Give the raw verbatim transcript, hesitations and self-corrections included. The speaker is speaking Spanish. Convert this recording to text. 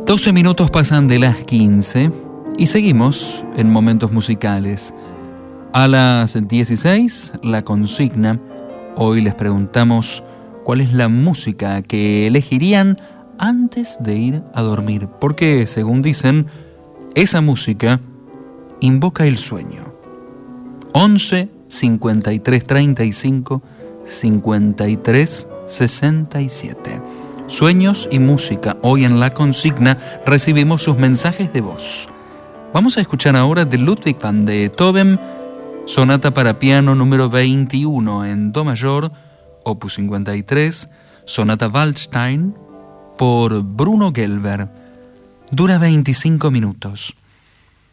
doce minutos pasan de las quince y seguimos en momentos musicales. A las dieciséis, la consigna. Hoy les preguntamos cuál es la música que elegirían antes de ir a dormir, porque, según dicen, esa música invoca el sueño. once, cincuenta y tres, treinta y cinco, cincuenta y tres, sesenta y siete. Sueños y música. Hoy en la consigna recibimos sus mensajes de voz. Vamos a escuchar ahora de Ludwig van Beethoven, sonata para piano número veintiuno en do mayor, opus cincuenta y tres, sonata Waldstein por Bruno Gelber. Dura veinticinco minutos.